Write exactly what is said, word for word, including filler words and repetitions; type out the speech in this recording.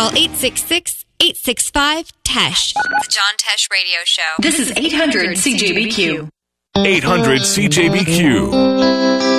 call eight six six, eight six five, T E S H. The John Tesh Radio Show. This is eight hundred C J B Q. eight hundred C J B Q.